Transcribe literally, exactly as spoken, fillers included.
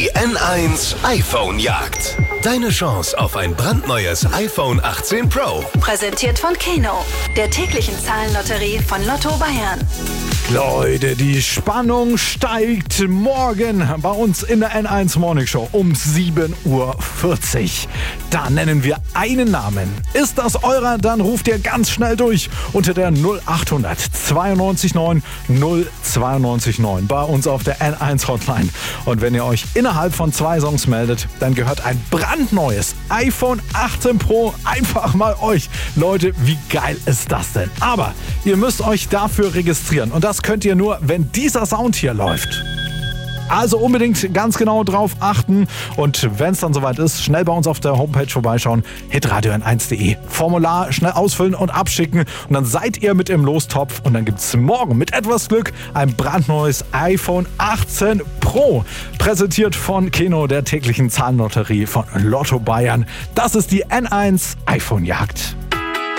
Die N eins iPhone-Jagd. Deine Chance auf ein brandneues iPhone achtzehn Pro. Präsentiert von Keno, der täglichen Zahlenlotterie von Lotto Bayern. Leute, die Spannung steigt morgen bei uns in der N eins Morning Show um sieben Uhr vierzig. Da nennen wir einen Namen. Ist das eurer? Dann ruft ihr ganz schnell durch unter der null acht hundert zweiundneunzig neun null zweiundneunzig neun bei uns auf der N eins Hotline. Und wenn ihr euch innerhalb von zwei Songs meldet, dann gehört ein brandneues iPhone achtzehn Pro einfach mal euch. Leute, wie geil ist das denn? Aber ihr müsst euch dafür registrieren. Und das könnt ihr nur, wenn dieser Sound hier läuft. Also unbedingt ganz genau drauf achten und wenn es dann soweit ist, schnell bei uns auf der Homepage vorbeischauen, hitradio n eins punkt de. Formular schnell ausfüllen und abschicken und dann seid ihr mit im Lostopf und dann gibt es morgen mit etwas Glück ein brandneues iPhone achtzehn Pro. Präsentiert von Keno, der täglichen Zahlenlotterie von Lotto Bayern. Das ist die N eins iPhone-Jagd.